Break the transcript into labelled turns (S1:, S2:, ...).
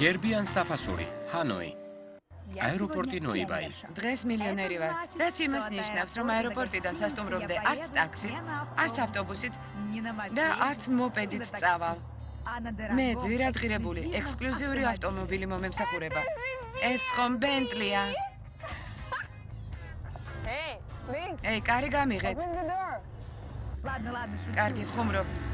S1: გერბიან საფასური, ჰანოი. აეროპორტი ნოიბაი.
S2: დღეს მილიონერი ვარ. რაც იმას ნიშნავს, რომ აეროპორტიდან სასტუმრომდე არც ტაქსით, არც ავტობუსით და არც მოპედით წავალ. მე ძვირადღირებული ექსკლუზიური ავტომობილი მომემსახურება. ეს ხომ ბენტლია. კარი გამიღეთ. კარგი, ხუმრობ.